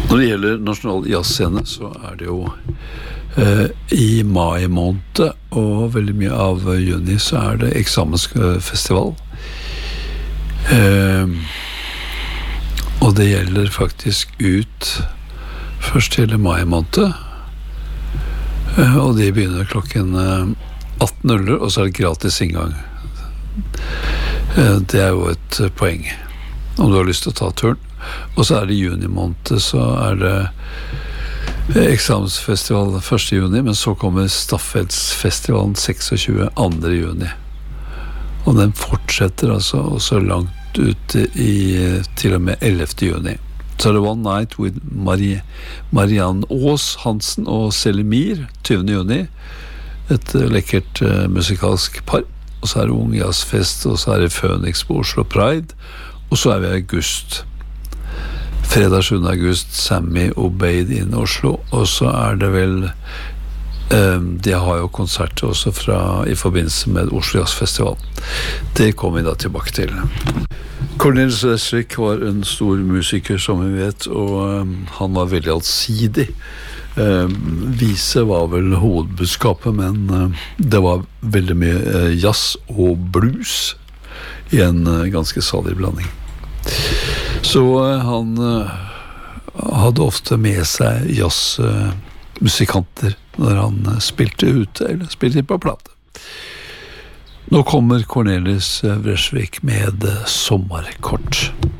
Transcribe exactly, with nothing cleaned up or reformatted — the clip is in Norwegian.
Når det gjelder Nasjonal Jazzscene, så er det jo eh, i mai måned, og veldig mye av juni, så er det eksamensfestival. Eh, og det gjelder faktisk ut først til mai måned, eh, og de begynner klokken atten null null, og så er det gratis inngang. Eh, det er jo et poeng, om du har lyst til å ta turen. Og så er det juni måned, så er det eksamensfestival første juni, men så kommer Staffeldsfestivalen tjueseks andre juni. Og den fortsetter altså også langt ute i til og med ellevte juni. Så er det One Night with Marie, Marianne Aas Hansen og Selimir, tyvende juni. Et lekkert uh, musikalsk par. Og så er det Ung Jazzfest, og så er det Phoenix på Oslo Pride. Og så er vi i august. Fredag sjuende august, Sammy Obeid in Oslo, og så er det vel um, de har jo konserter også fra, i forbindelse med Oslo Jazzfestival. Det kommer vi da tilbake til. Cornelis Vreeswijk var en stor musiker, som vi vet, og um, han var veldig allsidig. Um, vise var vel hovedbudskapet, men uh, det var veldig mye uh, jazz og blues i en uh, ganske salig blanding. Så uh, han uh, hadde ofte med seg jazzmusikanter uh, når han uh, spilte ute, eller spilte på plate. Nå kommer Cornelis Vreeswijk med uh, Sommerkort.